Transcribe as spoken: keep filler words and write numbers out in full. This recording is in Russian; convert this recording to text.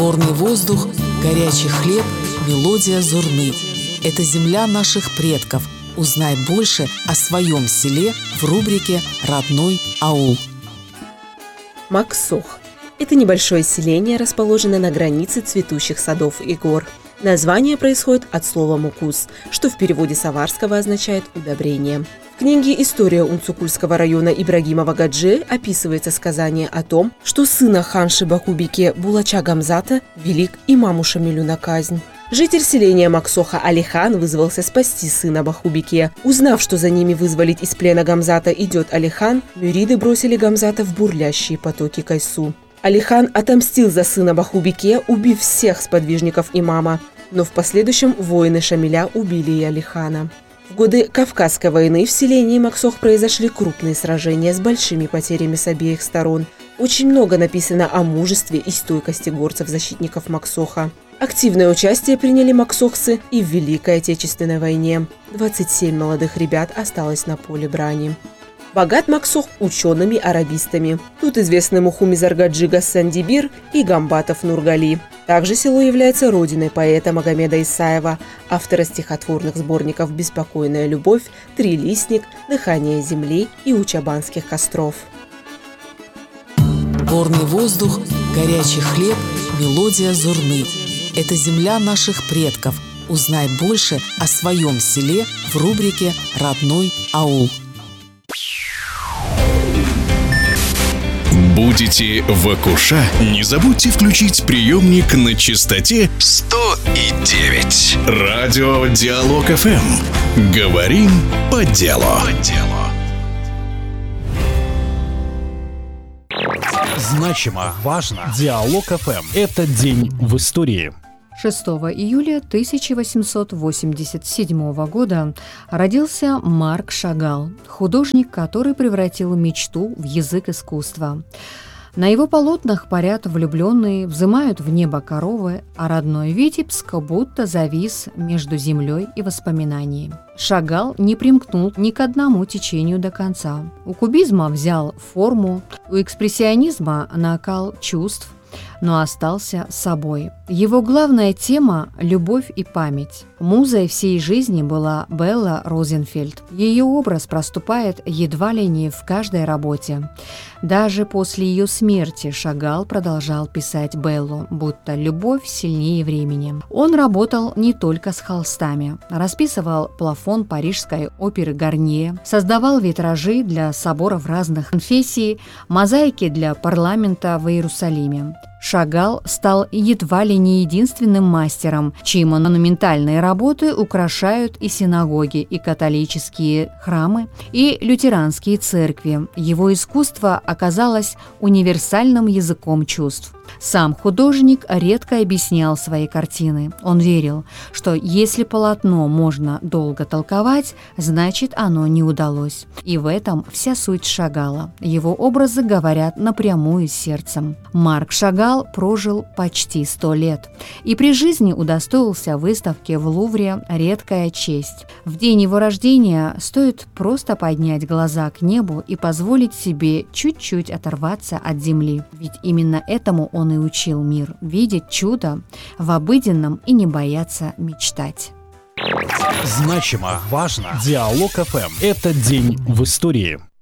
Горный воздух, горячий хлеб, мелодия зурны. Это земля наших предков. Узнай больше о своем селе в рубрике «Родной аул». Максох – это небольшое селение, расположенное на границе цветущих садов и гор. Название происходит от слова «мукус», что в переводе с аварского означает «удобрение». В книге «История Унцукульского района» Ибрагимова Гаджи описывается сказание о том, что сына ханши Бакубике Булача Гамзата велик имаму Шамилю на казнь. Житель селения Максоха Алихан вызвался спасти сына Бахубике. Узнав, что за ними вызволить из плена Гамзата идет Алихан, мюриды бросили Гамзата в бурлящие потоки Кайсу. Алихан отомстил за сына Бахубике, убив всех сподвижников имама. Но в последующем воины Шамиля убили и Алихана. В годы Кавказской войны в селении Максох произошли крупные сражения с большими потерями с обеих сторон. Очень много написано о мужестве и стойкости горцев-защитников Максоха. Активное участие приняли максохцы и в Великой Отечественной войне. двадцать семь молодых ребят осталось на поле брани. Богат Максох учеными-арабистами. Тут известны Мухумизар Гаджи Гасан Дибир и Гамбатов Нургали. Также село является родиной поэта Магомеда Исаева, автора стихотворных сборников «Беспокойная любовь», «Трилистник», «Дыхание земли» и «У чабанских костров». Горный воздух, горячий хлеб, мелодия зурны. Это земля наших предков. Узнай больше о своем селе в рубрике «Родной аул». Будете в Акуша? Не забудьте включить приемник на частоте сто и девять. Радио Диалог эф эм. Говорим по делу. По делу. Значимо, важно. Диалог эф эм. Это день в истории. шестого июля тысяча восемьсот восемьдесят седьмого года родился Марк Шагал, художник, который превратил мечту в язык искусства. На его полотнах парят влюбленные, взымают в небо коровы, а родной Витебск будто завис между землей и воспоминанием. Шагал не примкнул ни к одному течению до конца. У кубизма взял форму, у экспрессионизма накал чувств, но остался собой. Его главная тема – любовь и память. Музой всей жизни была Белла Розенфельд. Ее образ проступает едва ли не в каждой работе. Даже после ее смерти Шагал продолжал писать Беллу, будто любовь сильнее времени. Он работал не только с холстами. Расписывал плафон парижской оперы Гарнье, создавал витражи для соборов разных конфессий, мозаики для парламента в Иерусалиме. Шагал стал едва ли не единственным мастером, чьи монументальные работы украшают и синагоги, и католические храмы, и лютеранские церкви. Его искусство оказалось универсальным языком чувств. Сам художник редко объяснял свои картины. Он верил, что если полотно можно долго толковать, значит оно не удалось. И в этом вся суть Шагала. Его образы говорят напрямую с сердцем. Марк Шагал прожил почти сто лет и при жизни удостоился выставки в Лувре «Редкая честь». В день его рождения стоит просто поднять глаза к небу и позволить себе чуть-чуть оторваться от земли. Ведь именно этому он и учил мир – видеть чудо в обыденном и не бояться мечтать. Значимо, важно. Диалог эф эм. Это день в истории.